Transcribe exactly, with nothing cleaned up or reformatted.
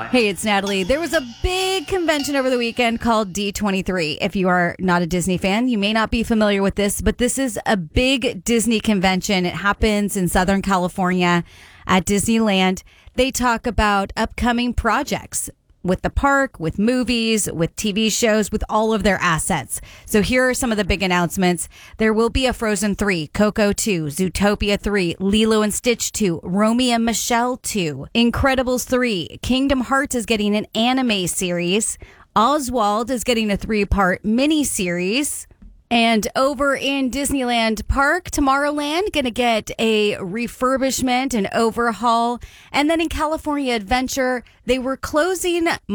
Hey, it's Natalie. There was a big convention over the weekend called D twenty-three. If you are not a Disney fan, you may not be familiar with this, but this is a big Disney convention. It happens in Southern California at Disneyland. They talk about upcoming projects with the park, with movies, with T V shows, with all of their assets. So here are some of the big announcements. There will be a Frozen three, Coco two, Zootopia three, Lilo and Stitch two, Romy and Michelle two, Incredibles three, Kingdom Hearts is getting an anime series, Oswald is getting a three-part mini-series. And over in Disneyland Park, Tomorrowland going to get a refurbishment and overhaul. And then in California Adventure, they were closing